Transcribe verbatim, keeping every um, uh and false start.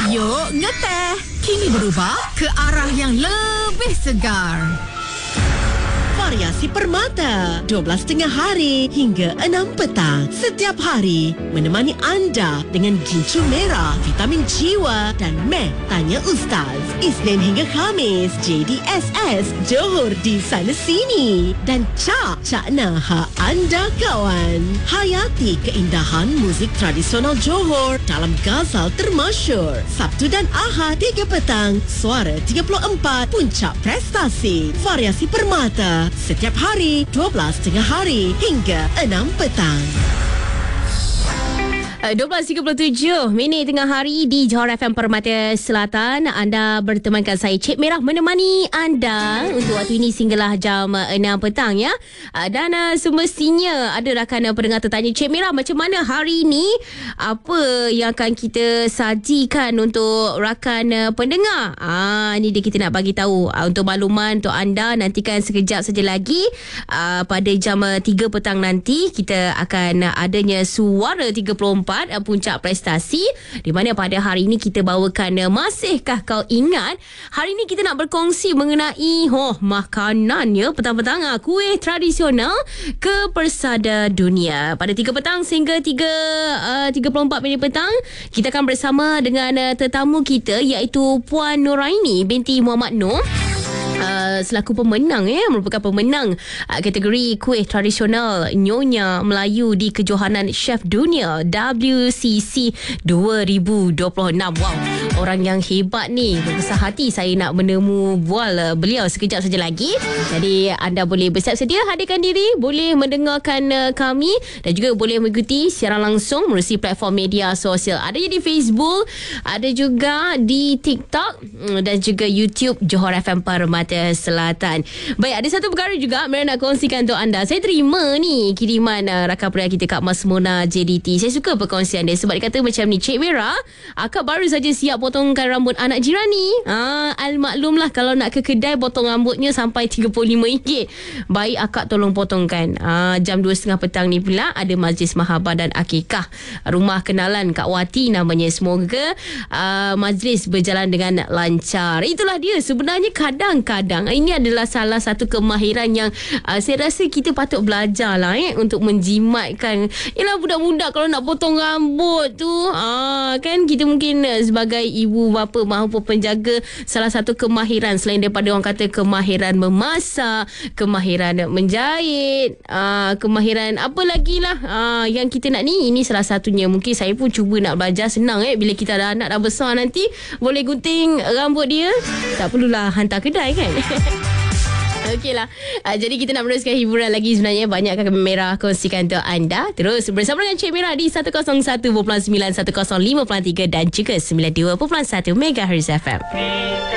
Yuk ngeteh. Kini berubah ke arah yang lebih segar. Variasi Permata dua belas tengah hari hingga enam petang setiap hari menemani anda dengan gincu merah, vitamin jiwa dan meh tanya Ustaz. Isnin hingga Khamis J D S S Johor di sana sini dan Cak Cak Nah anda kawan. Hayati keindahan muzik tradisional Johor dalam Ghazal termasyur. Sabtu dan Ahad tiga petang Suara tiga puluh empat Puncak Prestasi. Variasi Permata setiap hari dua belas tengah hari hingga enam petang. dua belas tiga puluh tujuh minit tengah hari di Johor F M Permata Selatan. Anda bertemankan saya Cik Merah menemani anda untuk waktu ini sehinggalah jam enam petang ya. Dan uh, semestinya ada rakan uh, pendengar tertanya, Cik Merah macam mana hari ini? Apa yang akan kita sajikan untuk rakan uh, pendengar? Ah, ini dia kita nak bagi tahu. Uh, untuk makluman untuk anda, nantikan sekejap saja lagi uh, pada jam uh, tiga petang nanti kita akan uh, adanya Suara tiga puluh empat Puncak Prestasi, di mana pada hari ini kita bawakan Masihkah Kau Ingat. Hari ini kita nak berkongsi mengenai oh makanan ya, petang-petang kuih tradisional ke persada dunia. Pada tiga petang sehingga tiga puluh empat minit petang kita akan bersama dengan uh, tetamu kita iaitu Puan Nuraini binti Muhammad Noor. Uh, selaku pemenang ya, merupakan pemenang uh, kategori kuih tradisional Nyonya Melayu di kejohanan Chef Dunia W C C dua ribu dua puluh enam. Wow, orang yang hebat ni. Berbesar hati saya nak menemu bual uh, beliau sekejap saja lagi. Jadi anda boleh bersiap sedia, hadirkan diri, boleh mendengarkan uh, kami dan juga boleh mengikuti siaran langsung melalui platform media sosial. Ada di Facebook, ada juga di TikTok dan juga YouTube Johor F M Permata Selatan. Baik, ada satu perkara juga Mira nak kongsikan untuk anda. Saya terima ni kiriman uh, rakan pria kita Kak Mas Mona J D T. Saya suka perkongsian dia sebab dia kata macam ni, Cik Mira, akak baru saja siap potongkan rambut anak jiran ni. Ah, al-maklumlah kalau nak ke kedai potong rambutnya sampai tiga puluh lima ringgit. Baik akak tolong potongkan. Ah, jam dua tiga puluh petang ni pula ada majlis mahabah dan akikah. Rumah kenalan Kak Wati namanya. Semoga uh, majlis berjalan dengan lancar. Itulah dia sebenarnya. Kadang-kadang ini adalah salah satu kemahiran yang uh, saya rasa kita patut belajar lah eh, untuk menjimatkan. Yelah, budak-budak kalau nak potong rambut tu uh, kan kita mungkin uh, sebagai ibu bapa maupun penjaga, salah satu kemahiran selain daripada orang kata kemahiran memasak, kemahiran menjahit, uh, kemahiran apa lagi lah uh, yang kita nak ni. Ini salah satunya. Mungkin saya pun cuba nak belajar. Senang eh bila kita ada anak dah besar nanti boleh gunting rambut dia, tak perlulah hantar kedai kan. Okeylah. Uh, jadi kita nak meneruskan hiburan lagi sebenarnya. Banyak Kak Merah kongsikan untuk anda. Terus bersama dengan Cik Merah di seratus satu perpuluhan sembilan, seratus lima perpuluhan tiga dan juga sembilan puluh dua perpuluhan satu megahertz F M.